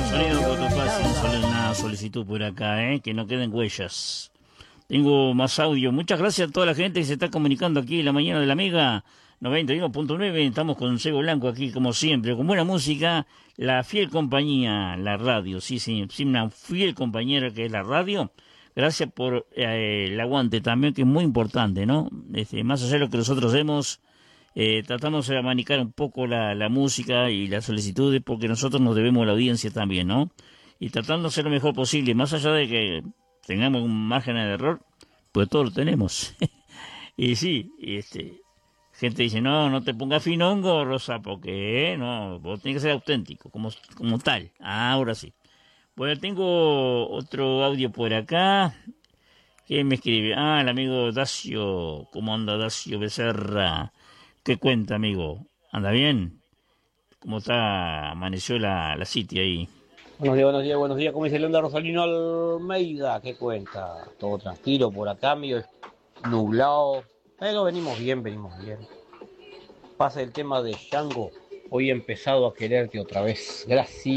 Sonido Cotopaxi, una solicitud por acá, que no queden huellas. Tengo más audio. Muchas gracias a toda la gente que se está comunicando aquí en la mañana de la Mega 91.9. Estamos con Cego Blanco aquí, como siempre, con buena música, la fiel compañía, la radio. Sí, una fiel compañera que es la radio. Gracias por el aguante también, que es muy importante, ¿no? Más allá de lo que nosotros hacemos, tratamos de abanicar un poco la música y las solicitudes, porque nosotros nos debemos a la audiencia también, ¿no? Y tratando de hacer lo mejor posible, más allá de que tengamos un margen de error, pues todo lo tenemos. Y sí, gente dice, no te pongas finongo, Rosa, porque no, vos tenés que ser auténtico, como tal. Ahora sí. Bueno, tengo otro audio por acá. ¿Quién me escribe? El amigo Dacio. ¿Cómo anda Dacio Becerra? ¿Qué cuenta, amigo? ¿Anda bien? ¿Cómo está? Amaneció la City ahí. Buenos días. ¿Cómo dice Leonda Rosalino Almeida? ¿Qué cuenta? Todo tranquilo por acá, medio nublado. Pero venimos bien. Pasa el tema de Django. Hoy he empezado a quererte otra vez. Gracias.